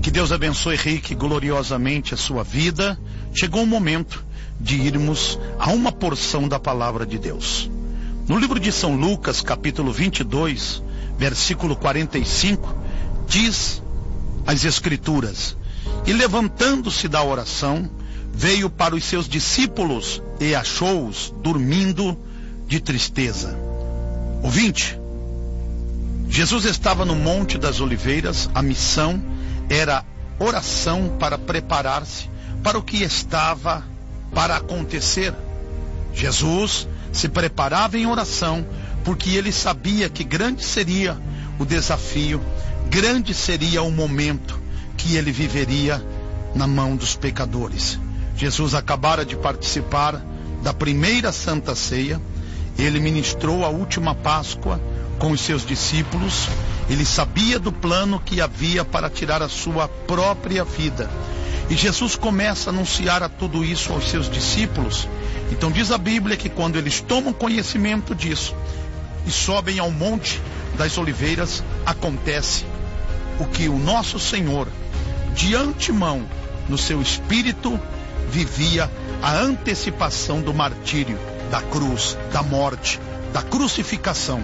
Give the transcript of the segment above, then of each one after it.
Que Deus abençoe rique e gloriosamente a sua vida. Chegou o momento de irmos a uma porção da palavra de Deus. No livro de São Lucas, capítulo 22, versículo 45, diz as Escrituras: e levantando-se da oração, veio para os seus discípulos e achou-os dormindo de tristeza. Ouvinte, Jesus estava no Monte das Oliveiras. A missão era oração para preparar-se para o que estava para acontecer. Jesus se preparava em oração porque ele sabia que grande seria o desafio, grande seria o momento que ele viveria na mão dos pecadores. Jesus acabara de participar da primeira Santa Ceia. Ele ministrou a última Páscoa com os seus discípulos. Ele sabia do plano que havia para tirar a sua própria vida. E Jesus começa a anunciar a tudo isso aos seus discípulos. Então diz a Bíblia que quando eles tomam conhecimento disso e sobem ao Monte das Oliveiras, acontece o que o nosso Senhor, de antemão, no seu espírito, vivia a antecipação do martírio, da cruz, da morte, da crucificação.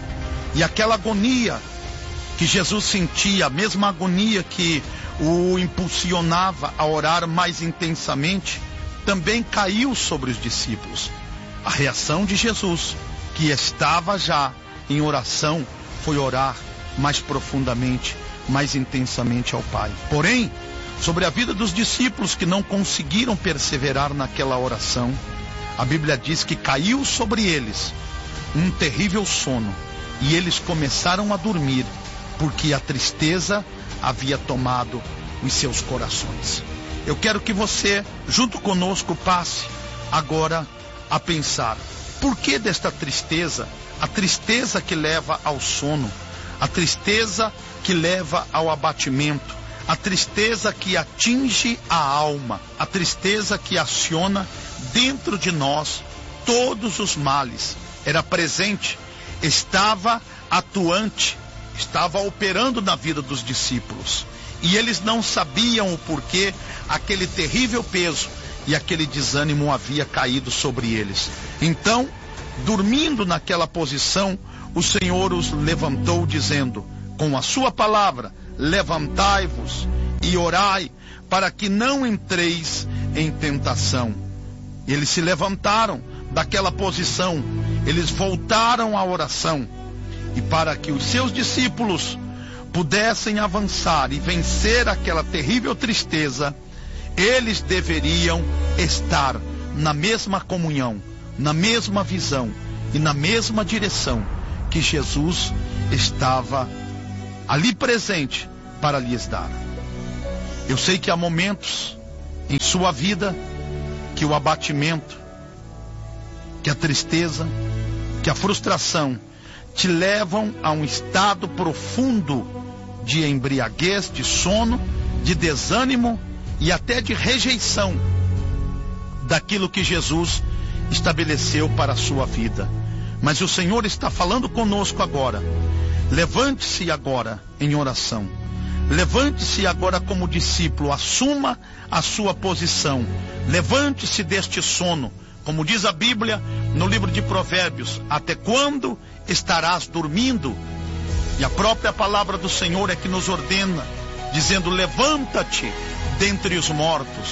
E aquela agonia que Jesus sentia, a mesma agonia que o impulsionava a orar mais intensamente, também caiu sobre os discípulos. A reação de Jesus, que estava já em oração, foi orar mais profundamente, mais intensamente ao Pai. Porém, sobre a vida dos discípulos que não conseguiram perseverar naquela oração, a Bíblia diz que caiu sobre eles um terrível sono, e eles começaram a dormir, porque a tristeza havia tomado os seus corações. Eu quero que você, junto conosco, passe agora a pensar: por que desta tristeza? A tristeza que leva ao sono, a tristeza que leva ao abatimento, a tristeza que atinge a alma, a tristeza que aciona dentro de nós todos os males. Era presente, estava atuante, estava operando na vida dos discípulos. E eles não sabiam o porquê aquele terrível peso e aquele desânimo havia caído sobre eles. Então, dormindo naquela posição, o Senhor os levantou dizendo, com a sua palavra: levantai-vos e orai, para que não entreis em tentação. Eles se levantaram daquela posição, eles voltaram à oração, e para que os seus discípulos pudessem avançar e vencer aquela terrível tristeza, eles deveriam estar na mesma comunhão, na mesma visão e na mesma direção que Jesus estava ali presente para lhes dar. Eu sei que há momentos em sua vida que o abatimento, que a tristeza, que a frustração te levam a um estado profundo de embriaguez, de sono, de desânimo e até de rejeição daquilo que Jesus estabeleceu para a sua vida. Mas o Senhor está falando conosco agora. Levante-se agora em oração. Levante-se agora como discípulo, assuma a sua posição. Levante-se deste sono. Como diz a Bíblia no livro de Provérbios: até quando estarás dormindo? E a própria palavra do Senhor é que nos ordena, dizendo: levanta-te dentre os mortos,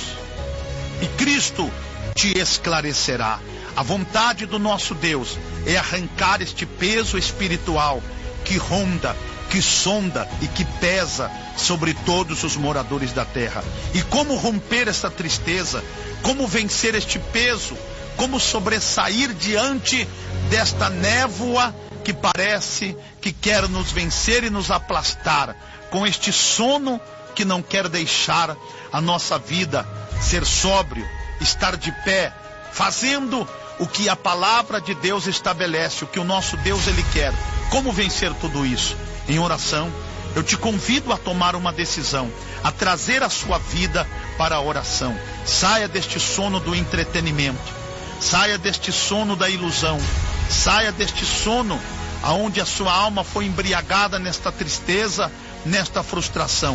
e Cristo te esclarecerá. A vontade do nosso Deus é arrancar este peso espiritual que ronda, que sonda e que pesa sobre todos os moradores da terra. E como romper essa tristeza? Como vencer este peso? Como sobressair diante desta névoa que parece que quer nos vencer e nos aplastar, com este sono que não quer deixar a nossa vida ser sóbrio, estar de pé, fazendo o que a palavra de Deus estabelece, o que o nosso Deus ele quer. Como vencer tudo isso? Em oração. Eu te convido a tomar uma decisão, a trazer a sua vida para a oração. Saia deste sono do entretenimento, saia deste sono da ilusão, saia deste sono aonde a sua alma foi embriagada nesta tristeza, nesta frustração.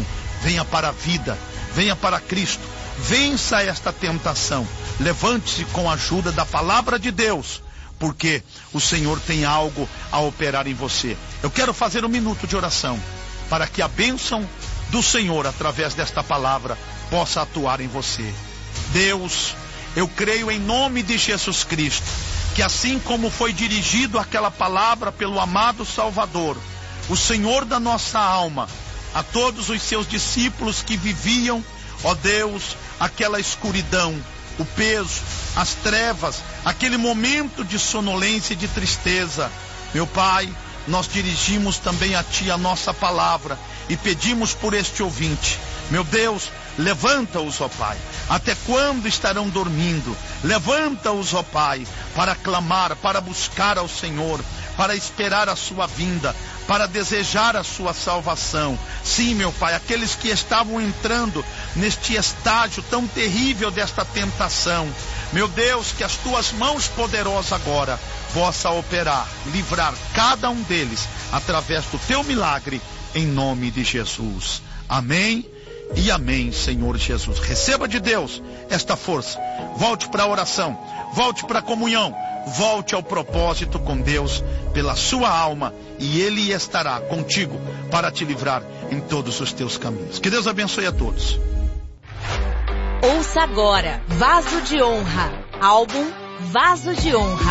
venha para a vida, venha para Cristo, vença esta tentação, levante-se com a ajuda da palavra de Deus, porque o Senhor tem algo a operar em você. Eu quero fazer um minuto de oração, para que a bênção do Senhor, através desta palavra, possa atuar em você. Deus, eu creio em nome de Jesus Cristo, que assim como foi dirigido aquela palavra pelo amado Salvador, o Senhor da nossa alma, a todos os seus discípulos que viviam, ó Deus, aquela escuridão, o peso, as trevas, aquele momento de sonolência e de tristeza. Meu Pai, nós dirigimos também a Ti a nossa palavra e pedimos por este ouvinte. Meu Deus, levanta-os, ó Pai. Até quando estarão dormindo? Levanta-os, ó Pai, para clamar, para buscar ao Senhor, para esperar a sua vinda, para desejar a sua salvação. Sim, meu Pai, aqueles que estavam entrando neste estágio tão terrível desta tentação. Meu Deus, que as tuas mãos poderosas agora possa operar, livrar cada um deles através do teu milagre, em nome de Jesus. Amém e amém, Senhor Jesus. Receba de Deus esta força. Volte para a oração, volte para a comunhão, volte ao propósito com Deus pela sua alma, e Ele estará contigo para te livrar em todos os teus caminhos. Que Deus abençoe a todos. Ouça agora Vaso de Honra, álbum Vaso de Honra.